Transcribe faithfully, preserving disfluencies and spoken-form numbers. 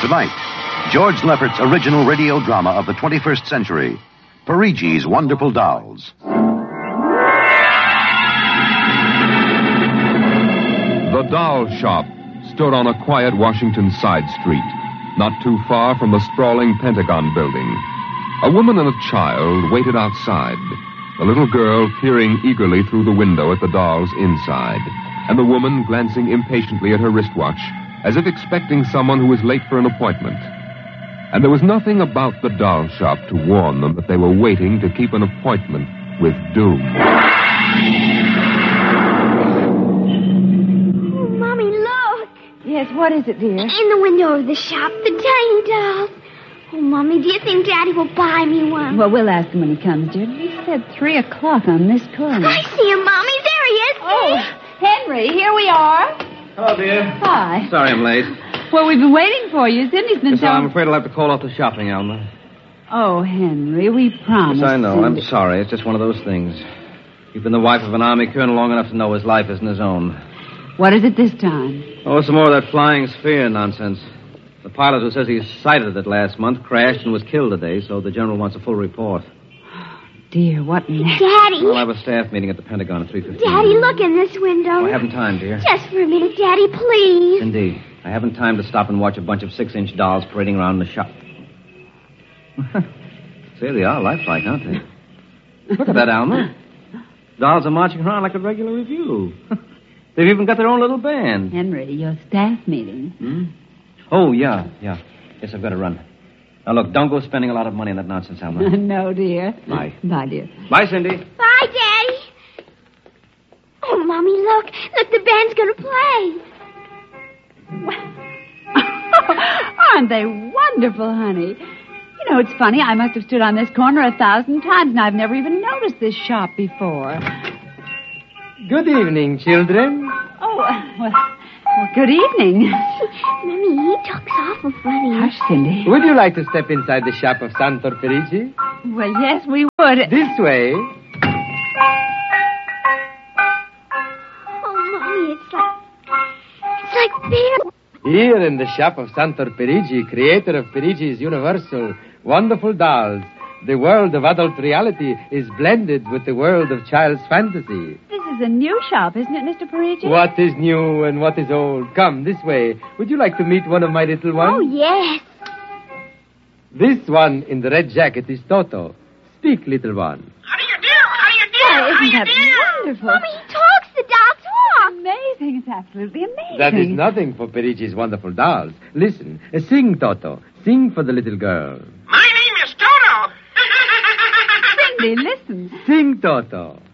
Tonight, George Lefferts' original radio drama of the twenty-first century, Parigi's Wonderful Dolls. The doll shop stood on a quiet Washington side street, not too far from the sprawling Pentagon building. A woman and a child waited outside, the little girl peering eagerly through the window at the dolls inside, and the woman glancing impatiently at her wristwatch, as if expecting someone who was late for an appointment. And there was nothing about the doll shop to warn them that they were waiting to keep an appointment with doom. Oh, Mommy, look! Yes, what is it, dear? In the window of the shop, the tiny dolls. Oh, Mommy, do you think Daddy will buy me one? Well, we'll ask him when he comes, dear. He said three o'clock on this corner. I see him, Mommy. There he is. Oh, Henry, here we are. Hello, dear. Hi. Sorry I'm late. Well, we've been waiting for you. Cindy's been Yes, telling... I'm afraid I'll have to call off the shopping, Alma. Oh, Henry, we promised. Yes, I know. Cindy. I'm sorry. It's just one of those things. You've been the wife of an army colonel long enough to know his life isn't his own. What is it this time? Oh, some more of that flying sphere nonsense. The pilot who says he sighted it last month crashed and was killed today, so the general wants a full report. Dear, what next? Daddy. I'll have a staff meeting at the Pentagon at three fifteen. Daddy, look in this window. Oh, I haven't time, dear. Just for a minute, Daddy, please. Indeed. I haven't time to stop and watch a bunch of six-inch dolls parading around the shop. Say, they are lifelike, aren't they? Look at that, Alma. Dolls are marching around like a regular review. They've even got their own little band. Henry, your staff meeting. Hmm? Oh, yeah, yeah. Yes, I've got to run. Now, look, don't go spending a lot of money on that nonsense, Alma. No, dear. Bye. Bye, dear. Bye, Cindy. Bye, Daddy. Oh, Mommy, look. Look, the band's going to play. Aren't they wonderful, honey? You know, it's funny. I must have stood on this corner a thousand times, and I've never even noticed this shop before. Good evening, children. Oh, uh, well, well, good evening. Mommy, he talks awful funny. Hush, Cindy. Would you like to step inside the shop of Santor Perigi? Well, yes, we would. This way. Oh, Mommy, it's like... It's like beer. Here in the shop of Santor Perigi, creator of Perigi's Universal Wonderful Dolls, the world of adult reality is blended with the world of child's fantasy. This is a new shop, isn't it, Mister Parigi? What is new and what is old? Come, this way. Would you like to meet one of my little ones? Oh, yes. This one in the red jacket is Toto. Speak, little one. How do you do? How do you do? Oh, How do isn't you that do? wonderful? Mommy, he talks. The doll talks. Amazing. It's absolutely amazing. That is nothing for Perigi's Wonderful Dolls. Listen, uh, sing, Toto. Sing for the little girl. My name is Toto. Cindy, listen. Sing, Toto.